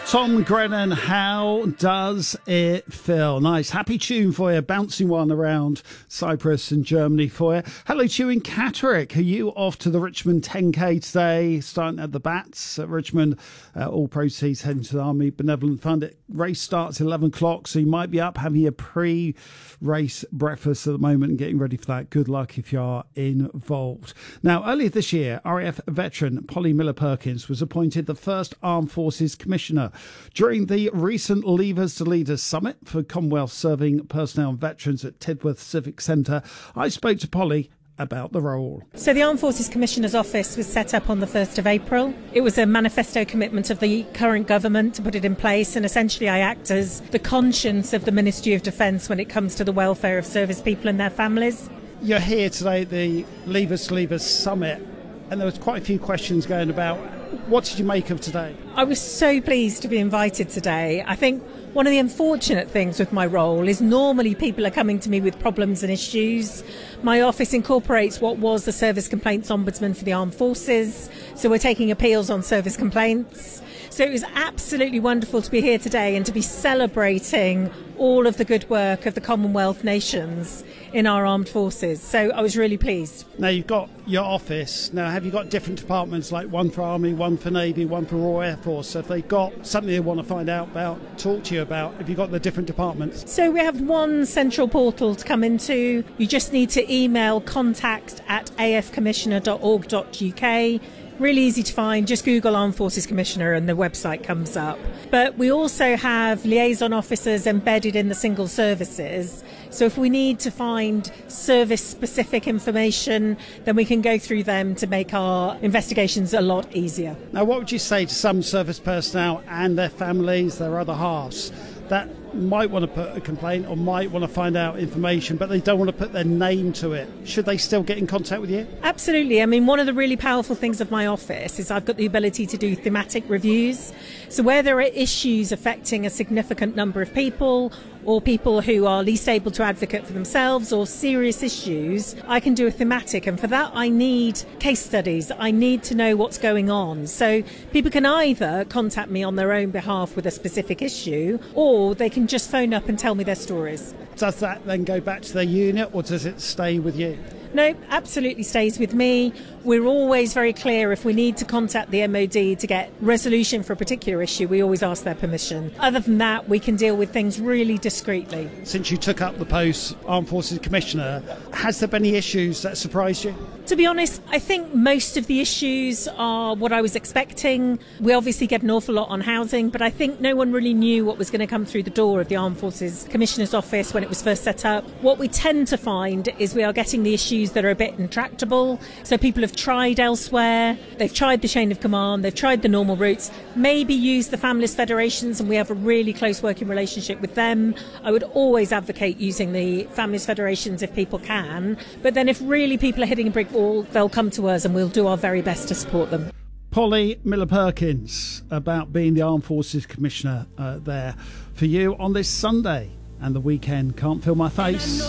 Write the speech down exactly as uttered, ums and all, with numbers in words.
Tom Grennan, How Does It Feel? Nice, happy tune for you, bouncing one around Cyprus and Germany for you. Hello to you in Catterick. Are you off to the Richmond ten K today? Starting at the Bats at Richmond. Uh, all proceeds heading to the Army Benevolent Fund. It, race starts at eleven o'clock, so you might be up having a pre-race breakfast at the moment and getting ready for that. Good luck if you are involved. Now, earlier this year, R A F veteran Polly Miller-Perkins was appointed the first Armed Forces Commissioner. During the recent Leavers to Leaders Summit for Commonwealth Serving Personnel and Veterans at Tidworth Civic Centre, I spoke to Polly about the role. So the Armed Forces Commissioner's Office was set up on the first of April. It was a manifesto commitment of the current government to put it in place, and essentially I act as the conscience of the Ministry of Defence when it comes to the welfare of service people and their families. You're here today at the Leavers to Leaders Summit, and there was quite a few questions going about. What did you make of today? I was so pleased to be invited today. I think one of the unfortunate things with my role is normally people are coming to me with problems and issues. My office incorporates what was the Service Complaints Ombudsman for the Armed Forces, so we're taking appeals on service complaints. So it was absolutely wonderful to be here today and to be celebrating all of the good work of the Commonwealth nations in our armed forces. So I was really pleased. Now, you've got your office. Now, have you got different departments, like one for Army, one for Navy, one for Royal Air Force? So if they've got something they want to find out about, talk to you about, have you got the different departments? So we have one central portal to come into. You just need to email contact at a f commissioner dot org dot u k. Really easy to find. Just Google Armed Forces Commissioner and the website comes up. But we also have liaison officers embedded in the single services. So if we need to find service-specific information, then we can go through them to make our investigations a lot easier. Now, what would you say to some service personnel and their families, their other halves, that might want to put a complaint or might want to find out information, but they don't want to put their name to it? Should they still get in contact with you? Absolutely. I mean, one of the really powerful things of my office is I've got the ability to do thematic reviews. So where there are issues affecting a significant number of people, or people who are least able to advocate for themselves, or serious issues, I can do a thematic. And for that, I need case studies. I need to know what's going on. So people can either contact me on their own behalf with a specific issue, or they can just phone up and tell me their stories. Does that then go back to their unit, or does it stay with you? No, absolutely stays with me. We're always very clear if we need to contact the M O D to get resolution for a particular issue, we always ask their permission. Other than that, we can deal with things really discreetly. Since you took up the post, Armed Forces Commissioner, has there been any issues that surprised you? To be honest, I think most of the issues are what I was expecting. We obviously get an awful lot on housing, but I think no one really knew what was going to come through the door of the Armed Forces Commissioner's Office when it was first set up. What we tend to find is we are getting the issues that are a bit intractable. So people have tried elsewhere, they've tried the chain of command, they've tried the normal routes, maybe used the families federations, and we have a really close working relationship with them. I would always advocate using the families federations if people can, but then if really people are hitting a brick wall, they'll come to us and we'll do our very best to support them. Polly Miller-Perkins, about being the Armed Forces Commissioner uh, there for you on this Sunday and the weekend. Can't feel my face.